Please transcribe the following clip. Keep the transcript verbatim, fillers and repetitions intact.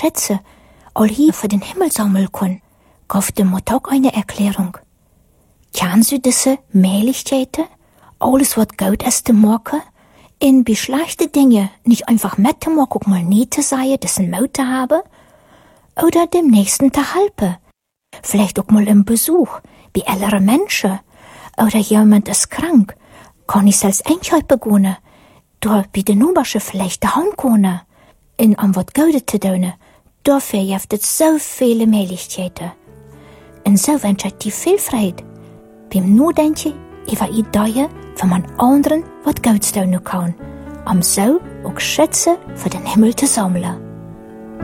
Schätze all hier für den Himmel sammeln kann, gab dem Mutter auch eine Erklärung. Kennen Sie diese Mählichkeiten? Alles, was gut ist, zu machen? In bei schlechte Dinge nicht einfach mitzumachen, guck mal nie zu sein, dessen Mut zu haben? Oder dem Nächsten zu helfen? Vielleicht auch mal im Besuch, bei älteren Menschen. Oder jemand ist krank, kann ich selbst Einkauf beginnen. Da bei den Nubersche vielleicht daheim können. In am wat Gutes zu tun. Dafür gibt es so viele Möglichkeiten. Und so wünsche ich dir viel Freude beim Nachdenken über Ideen, wie man anderen was Gutes tun kann, um so auch Schätze für den Himmel zu sammeln.